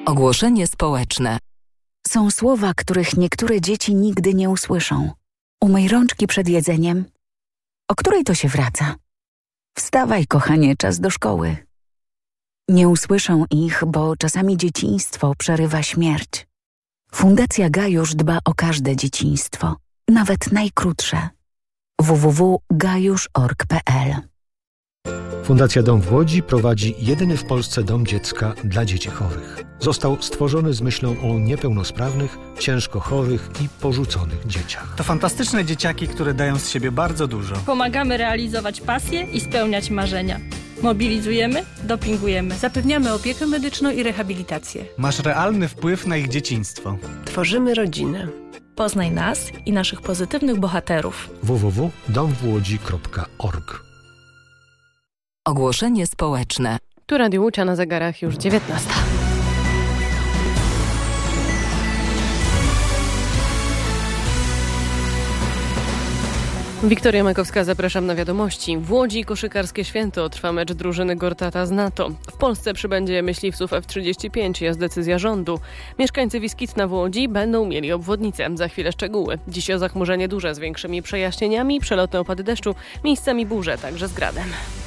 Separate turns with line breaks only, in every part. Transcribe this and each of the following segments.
Ogłoszenie społeczne.
Są słowa, których niektóre dzieci nigdy nie usłyszą. Umyj rączki przed jedzeniem. O której to się wraca? Wstawaj, kochanie, czas do szkoły. Nie usłyszą ich, bo czasami dzieciństwo przerywa śmierć. Fundacja Gajusz dba o każde dzieciństwo, nawet najkrótsze. www.gajusz.org.pl.
Fundacja Dom w Łodzi prowadzi jedyny w Polsce dom dziecka dla dzieci chorych. Został stworzony z myślą o niepełnosprawnych, ciężko chorych i porzuconych dzieciach.
To fantastyczne dzieciaki, które dają z siebie bardzo dużo.
Pomagamy realizować pasje i spełniać marzenia. Mobilizujemy, dopingujemy.
Zapewniamy opiekę medyczną i rehabilitację.
Masz realny wpływ na ich dzieciństwo.
Tworzymy rodzinę.
Poznaj nas i naszych pozytywnych bohaterów.
www.domwłodzi.org.
Ogłoszenie społeczne.
Tu Radio Łucia, na zegarach już 19. Wiktoria Makowska, zapraszam na wiadomości. W Łodzi koszykarskie święto. Trwa mecz drużyny Gortata z NATO. W Polsce przybędzie myśliwców F-35. Jest decyzja rządu. Mieszkańcy Wiskitna w Łodzi będą mieli obwodnicę. Za chwilę szczegóły. Dziś o zachmurzenie duże z większymi przejaśnieniami, przelotne opady deszczu, miejscami burze, także z gradem.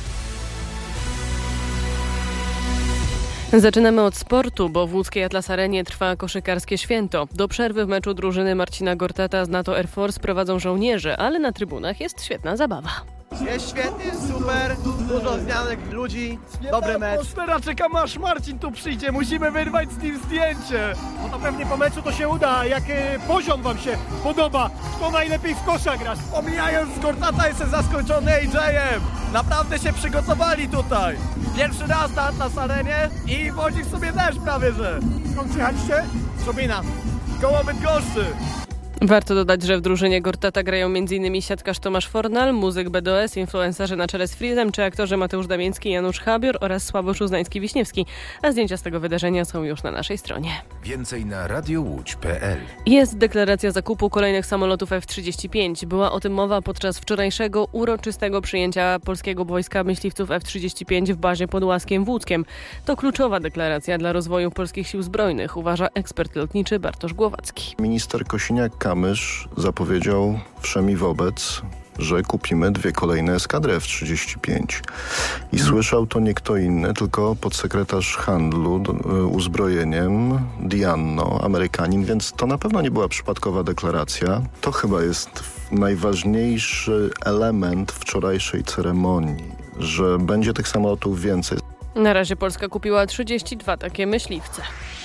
Zaczynamy od sportu, bo w łódzkiej Atlas Arenie trwa koszykarskie święto. Do przerwy w meczu drużyny Marcina Gortata z NATO Air Force prowadzą żołnierze, ale na trybunach jest świetna zabawa.
Jest świetnie, super, dużo zmianek ludzi, dobry mecz.
Atmosfera, czekam aż Marcin tu przyjdzie, musimy wyrwać z nim zdjęcie. No to pewnie po meczu to się uda, jak poziom wam się podoba, kto najlepiej w kosza gra.
Pomijając Gortata, jestem zaskoczony AJ-em, naprawdę się przygotowali tutaj. Pierwszy raz na Atlas Arenie i Wodzik sobie też prawie, że.
Skąd przyjechaliście?
Z Szubina, koło Bydgoszczy.
Warto dodać, że w drużynie Gortata grają m.in. siatkarz Tomasz Fornal, muzyk BDS, influencerzy na czele z Freezem, czy aktorzy Mateusz Damiński i Janusz Habior oraz Sławosz Uznański-Wiśniewski. A zdjęcia z tego wydarzenia są już na naszej stronie.
Więcej na radiołódź.pl.
Jest deklaracja zakupu kolejnych samolotów F-35. Była o tym mowa podczas wczorajszego uroczystego przyjęcia polskiego wojska myśliwców F-35 w bazie pod Łaskiem w Łódzkiem. To kluczowa deklaracja dla rozwoju polskich sił zbrojnych, uważa ekspert lotniczy Bartosz Głowacki.
Minister Kosiniak-Kamysz zapowiedział wszemi wobec, że kupimy 2 kolejne eskadry F-35. I słyszał to nie kto inny, tylko podsekretarz handlu uzbrojeniem Dianno, Amerykanin, więc to na pewno nie była przypadkowa deklaracja. To chyba jest najważniejszy element wczorajszej ceremonii, że będzie tych samolotów więcej.
Na razie Polska kupiła 32 takie myśliwce.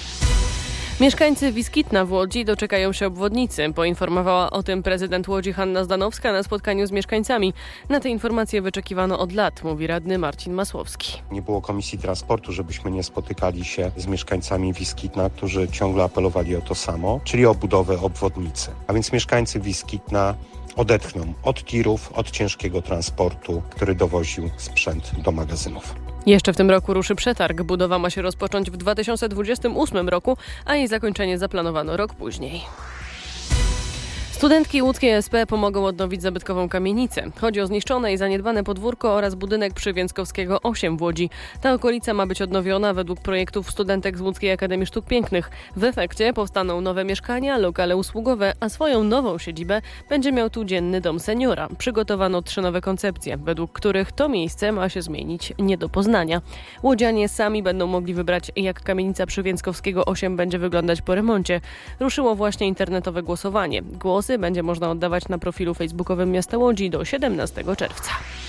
Mieszkańcy Wiskitna w Łodzi doczekają się obwodnicy. Poinformowała o tym prezydent Łodzi Hanna Zdanowska na spotkaniu z mieszkańcami. Na te informacje wyczekiwano od lat, mówi radny Marcin Masłowski.
Nie było Komisji Transportu, żebyśmy nie spotykali się z mieszkańcami Wiskitna, którzy ciągle apelowali o to samo, czyli o budowę obwodnicy. A więc mieszkańcy Wiskitna odetchną od tirów, od ciężkiego transportu, który dowoził sprzęt do magazynów.
Jeszcze w tym roku ruszy przetarg. Budowa ma się rozpocząć w 2028 roku, a jej zakończenie zaplanowano rok później. Studentki łódzkiej SP pomogą odnowić zabytkową kamienicę. Chodzi o zniszczone i zaniedbane podwórko oraz budynek przy Więckowskiego 8 w Łodzi. Ta okolica ma być odnowiona według projektów studentek z Łódzkiej Akademii Sztuk Pięknych. W efekcie powstaną nowe mieszkania, lokale usługowe, a swoją nową siedzibę będzie miał tu dzienny dom seniora. Przygotowano 3 nowe koncepcje, według których to miejsce ma się zmienić nie do poznania. Łodzianie sami będą mogli wybrać, jak kamienica przy Więckowskiego 8 będzie wyglądać po remoncie. Ruszyło właśnie internetowe głosowanie. Głosy będzie można oddawać na profilu facebookowym Miasta Łodzi do 17 czerwca.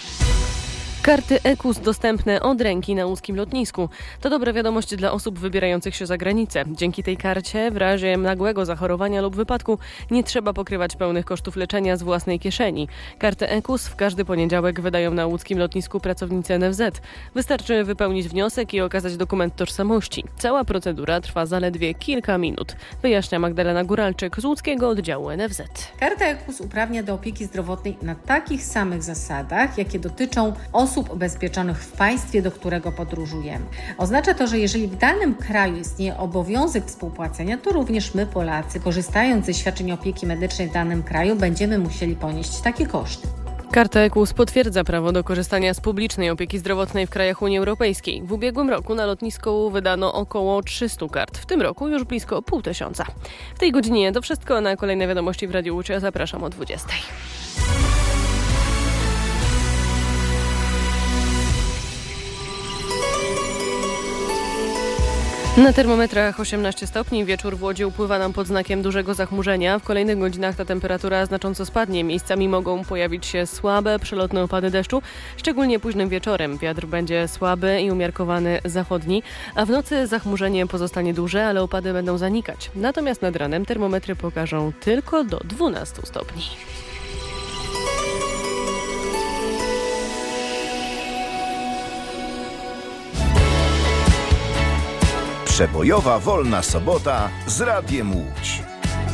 Karty EKUS dostępne od ręki na łódzkim lotnisku. To dobra wiadomość dla osób wybierających się za granicę. Dzięki tej karcie w razie nagłego zachorowania lub wypadku nie trzeba pokrywać pełnych kosztów leczenia z własnej kieszeni. Kartę EKUS w każdy poniedziałek wydają na łódzkim lotnisku pracownicy NFZ. Wystarczy wypełnić wniosek i okazać dokument tożsamości. Cała procedura trwa zaledwie kilka minut. Wyjaśnia Magdalena Góralczyk z łódzkiego oddziału NFZ.
Karta EKUS uprawnia do opieki zdrowotnej na takich samych zasadach, jakie dotyczą osób ubezpieczonych w państwie, do którego podróżujemy. Oznacza to, że jeżeli w danym kraju istnieje obowiązek współpłacenia, to również my, Polacy, korzystając ze świadczeń opieki medycznej w danym kraju, będziemy musieli ponieść takie koszty.
Karta EQUS potwierdza prawo do korzystania z publicznej opieki zdrowotnej w krajach Unii Europejskiej. W ubiegłym roku na lotnisku wydano około 300 kart. W tym roku już blisko 500. W tej godzinie to wszystko. Na kolejne wiadomości w Radiu Łódź zapraszam o 20:00. Na termometrach 18 stopni, wieczór w Łodzi upływa nam pod znakiem dużego zachmurzenia. W kolejnych godzinach ta temperatura znacząco spadnie. Miejscami mogą pojawić się słabe, przelotne opady deszczu, szczególnie późnym wieczorem. Wiatr będzie słaby i umiarkowany zachodni, a w nocy zachmurzenie pozostanie duże, ale opady będą zanikać. Natomiast nad ranem termometry pokażą tylko do 12 stopni.
Przebojowa wolna sobota z Radiem Łódź.